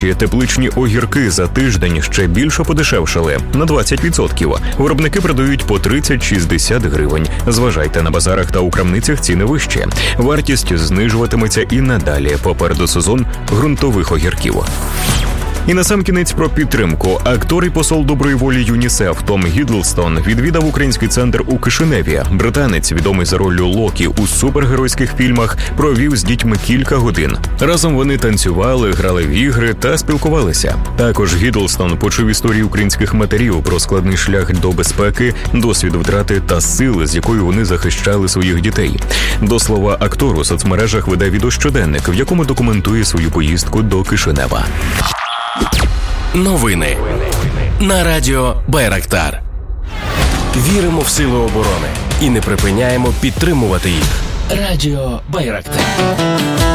Тепличні огірки за тиждень ще більше подешевшали на 20%. Виробники продають по 30-60 гривень. Зважайте, на базарах та у крамницях ціни вищі. Вартість знижуватиметься і надалі. Попереду сезон ґрунтових огірків. І насамкінець про підтримку. Актор і посол доброї волі ЮНІСЕФ Том Гіддлстон відвідав український центр у Кишиневі. Британець, відомий за роллю Локі у супергеройських фільмах, провів з дітьми кілька годин. Разом вони танцювали, грали в ігри та спілкувалися. Також Гіддлстон почув історії українських матерів про складний шлях до безпеки, досвід втрати та сили, з якою вони захищали своїх дітей. До слова, актор у соцмережах веде відеощоденник, в якому документує свою поїздку до Кишинева. Новини на радіо Байрактар. Віримо в сили оборони і не припиняємо підтримувати їх. Радіо Байрактар.